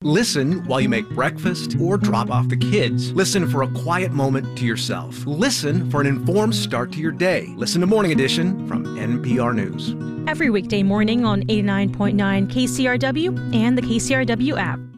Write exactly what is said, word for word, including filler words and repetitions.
Listen while you make breakfast or drop off the kids. Listen for a quiet moment to yourself. Listen for an informed start to your day. Listen to Morning Edition from N P R News. Every weekday morning on eighty-nine point nine K C R W and the K C R W app.